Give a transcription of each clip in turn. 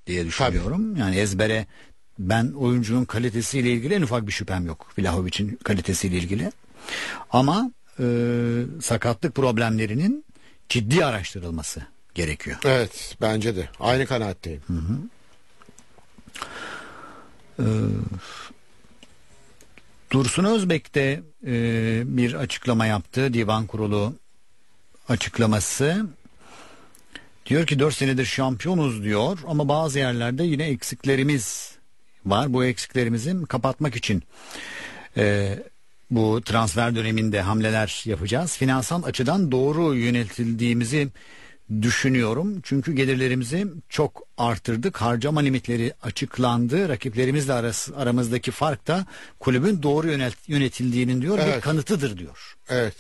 diye düşünüyorum. Yani ezbere ben oyuncunun kalitesiyle ilgili en ufak bir şüphem yok. Vlahovic'in kalitesiyle ilgili. Ama sakatlık problemlerinin ciddi araştırılması gerekiyor. Evet, bence de. Aynı kanaatteyim. Dursun Özbek de bir açıklama yaptı. Divan Kurulu açıklaması. Diyor ki 4 senedir şampiyonuz diyor ama bazı yerlerde yine eksiklerimiz var. Bu eksiklerimizi kapatmak için bu transfer döneminde hamleler yapacağız. Finansal açıdan doğru yönetildiğimizi düşünüyorum. Çünkü gelirlerimizi çok arttırdık. Harcama limitleri açıklandı. Rakiplerimizle aramızdaki fark da kulübün doğru yönetildiğinin diyor bir kanıtıdır diyor. Evet.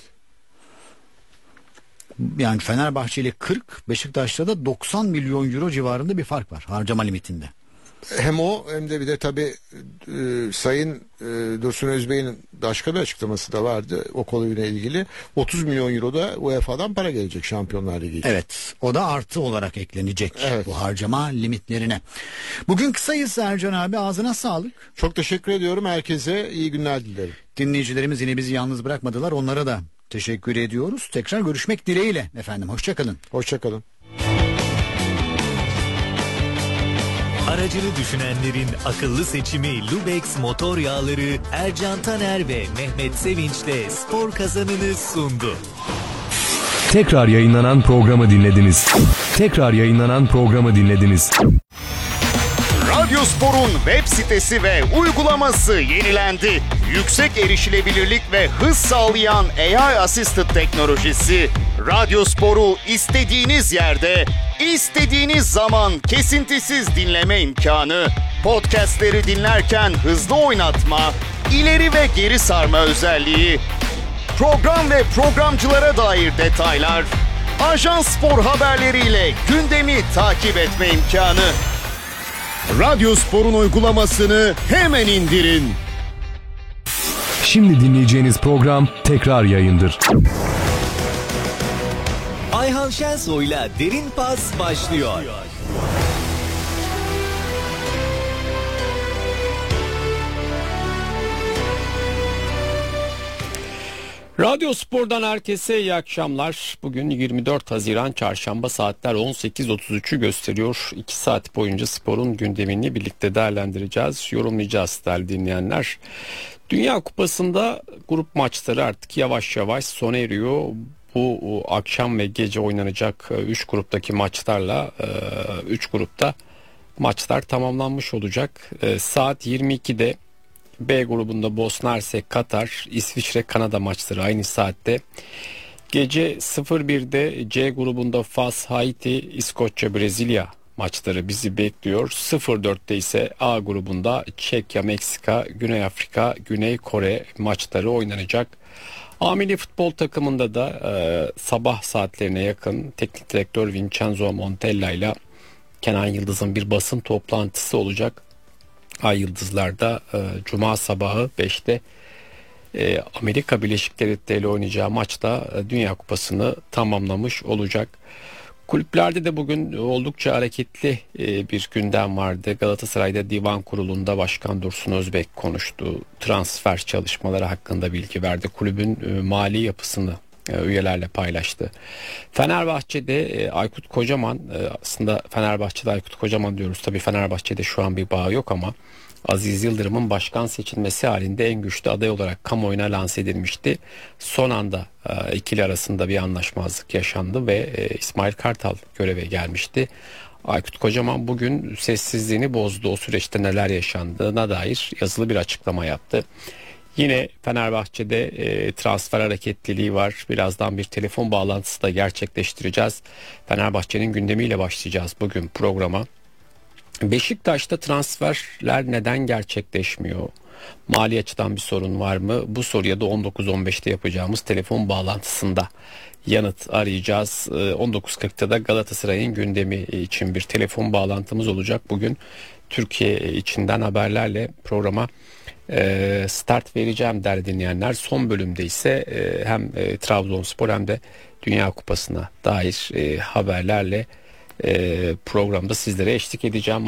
Yani Fenerbahçe ile 40, Beşiktaş'ta da 90 milyon euro civarında bir fark var harcama limitinde. Hem o hem de bir de tabii Sayın Dursun Özbey'in başka bir açıklaması da vardı o konuyla ilgili. 30 milyon euro da UEFA'dan para gelecek Şampiyonlar Ligi için. Evet, o da artı olarak eklenecek bu harcama limitlerine. Bugün kısayız Ercan abi, ağzına sağlık. Çok teşekkür ediyorum, herkese iyi günler dilerim. Dinleyicilerimiz yine bizi yalnız bırakmadılar, onlara da teşekkür ediyoruz. Tekrar görüşmek dileğiyle efendim, hoşçakalın. Hoşçakalın. Aracını düşünenlerin akıllı seçimi Lubex motor yağları Ercan Taner ve Mehmet Sevinç'le spor kazanını sundu. Tekrar yayınlanan programı dinlediniz. Radyo Spor'un web sitesi ve uygulaması yenilendi. Yüksek erişilebilirlik ve hız sağlayan AI Assisted teknolojisi Radyo Spor'u istediğiniz yerde, istediğiniz zaman kesintisiz dinleme imkanı, podcastleri dinlerken hızlı oynatma, ileri ve geri sarma özelliği, program ve programcılara dair detaylar, Ajans Spor haberleriyle gündemi takip etme imkanı. Radyo Spor'un uygulamasını hemen indirin. Şimdi dinleyeceğiniz program tekrar yayındır. Ayhan Şensoy'la Derin Pas başlıyor. Radyo Spor'dan herkese iyi akşamlar. Bugün 24 Haziran Çarşamba, saatler 18.33'ü gösteriyor. 2 saat boyunca sporun gündemini birlikte değerlendireceğiz, yorumlayacağız değerli dinleyenler. Dünya Kupası'nda grup maçları artık yavaş yavaş sona eriyor. Bu akşam ve gece oynanacak 3 gruptaki maçlarla 3 grupta maçlar tamamlanmış olacak. Saat 22'de B grubunda Bosna Hersek, Katar, İsviçre, Kanada maçları aynı saatte. Gece 01'de C grubunda Fas, Haiti, İskoçya, Brezilya maçları bizi bekliyor. 04'te ise A grubunda Çekya, Meksika, Güney Afrika, Güney Kore maçları oynanacak. A milli futbol takımında da sabah saatlerine yakın teknik direktör Vincenzo Montella ile Kenan Yıldız'ın bir basın toplantısı olacak. Ay Yıldızlar'da Cuma sabahı 5'te Amerika Birleşik Devletleri ile oynayacağı maçta Dünya Kupası'nı tamamlamış olacak. Kulüplerde de bugün oldukça hareketli bir gündem vardı. Galatasaray'da Divan Kurulu'nda Başkan Dursun Özbek konuştu. Transfer çalışmaları hakkında bilgi verdi. Kulübün mali yapısını üyelerle paylaştı. Fenerbahçe'de Aykut Kocaman, aslında Fenerbahçe'de Aykut Kocaman diyoruz. Tabii Fenerbahçe'de şu an bir bağ yok ama Aziz Yıldırım'ın başkan seçilmesi halinde en güçlü aday olarak kamuoyuna lanse edilmişti. Son anda ikili arasında bir anlaşmazlık yaşandı ve İsmail Kartal göreve gelmişti. Aykut Kocaman bugün sessizliğini bozdu. O süreçte neler yaşandığına dair yazılı bir açıklama yaptı. Yine Fenerbahçe'de transfer hareketliliği var. Birazdan bir telefon bağlantısı da gerçekleştireceğiz. Fenerbahçe'nin gündemiyle başlayacağız bugün programa. Beşiktaş'ta transferler neden gerçekleşmiyor? Mali açıdan bir sorun var mı? Bu soruya da 19.15'te yapacağımız telefon bağlantısında yanıt arayacağız. 19.40'da da Galatasaray'ın gündemi için bir telefon bağlantımız olacak. Bugün Türkiye içinden haberlerle programa start vereceğim değerli dinleyenler. Son bölümde ise hem Trabzonspor hem de Dünya Kupası'na dair haberlerle programda sizlere eşlik edeceğim.